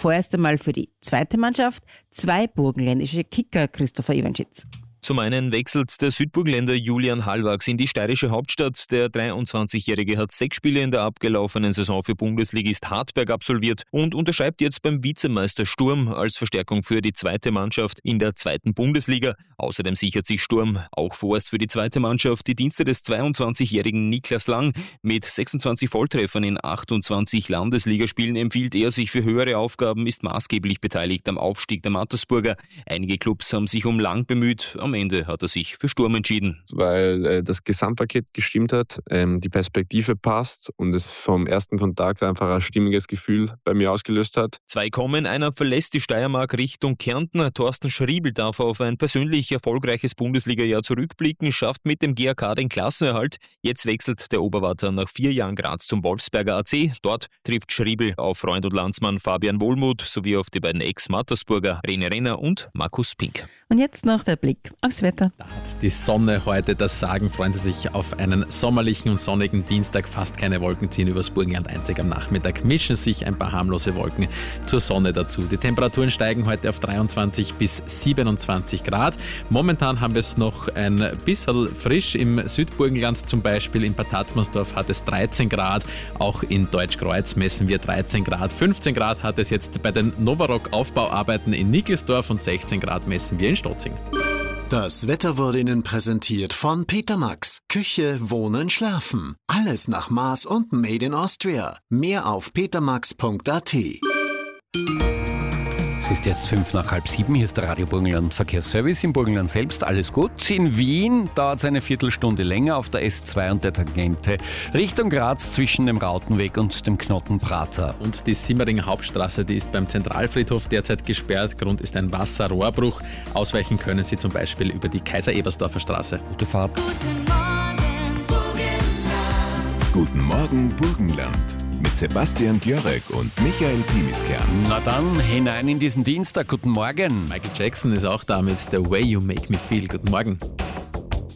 vorerst einmal für die zweite Mannschaft 2 burgenländische Kicker, Christopher Iwanschitz. Zum einen wechselt der Südburgenländer Julian Hallwachs in die steirische Hauptstadt. Der 23-Jährige hat 6 Spiele in der abgelaufenen Saison für Bundesligist Hartberg absolviert und unterschreibt jetzt beim Vizemeister Sturm als Verstärkung für die zweite Mannschaft in der zweiten Bundesliga. Außerdem sichert sich Sturm auch vorerst für die zweite Mannschaft die Dienste des 22-jährigen Niklas Lang. Mit 26 Volltreffern in 28 Landesligaspielen empfiehlt er sich für höhere Aufgaben, ist maßgeblich beteiligt am Aufstieg der Mattersburger. Einige Clubs haben sich um Lang bemüht. Am Ende hat er sich für Sturm entschieden. Weil das Gesamtpaket gestimmt hat, die Perspektive passt und es vom ersten Kontakt einfach ein stimmiges Gefühl bei mir ausgelöst hat. 2 kommen, einer verlässt die Steiermark Richtung Kärnten. Thorsten Schriebel darf auf ein persönlich erfolgreiches Bundesliga-Jahr zurückblicken, schafft mit dem GAK den Klassenerhalt. Jetzt wechselt der Oberwarter nach 4 Jahren Graz zum Wolfsberger AC. Dort trifft Schriebel auf Freund und Landsmann Fabian Wohlmuth sowie auf die beiden Ex-Mattersburger René Renner und Markus Pink. Und jetzt noch der Blick aufs Wetter. Da hat die Sonne heute das Sagen. Freuen Sie sich auf einen sommerlichen und sonnigen Dienstag. Fast keine Wolken ziehen übers Burgenland. Einzig am Nachmittag mischen sich ein paar harmlose Wolken zur Sonne dazu. Die Temperaturen steigen heute auf 23 bis 27 Grad. Momentan haben wir es noch ein bisschen frisch. Im Südburgenland zum Beispiel in Bad Tatzmannsdorf hat es 13 Grad. Auch in Deutschkreuz messen wir 13 Grad. 15 Grad hat es jetzt bei den Novarock-Aufbauarbeiten in Nickelsdorf und 16 Grad messen wir in Stotzing. Das Wetter wurde Ihnen präsentiert von Peter Max. Küche, Wohnen, Schlafen. Alles nach Maß und Made in Austria. Mehr auf petermax.at. Es ist jetzt 6:05. Hier ist der Radio Burgenland Verkehrsservice im Burgenland selbst. Alles gut. In Wien dauert es eine Viertelstunde länger auf der S2 und der Tangente Richtung Graz zwischen dem Rautenweg und dem Knottenprater. Und die Simmeringer Hauptstraße, die ist beim Zentralfriedhof derzeit gesperrt. Grund ist ein Wasserrohrbruch. Ausweichen können Sie zum Beispiel über die Kaiser-Ebersdorfer Straße. Gute Fahrt. Guten Morgen, Burgenland. Guten Morgen, Burgenland. Mit Sebastian Gjörek und Michael Pimiskern. Na dann, hinein in diesen Dienstag. Guten Morgen. Michael Jackson ist auch da mit The Way You Make Me Feel. Guten Morgen.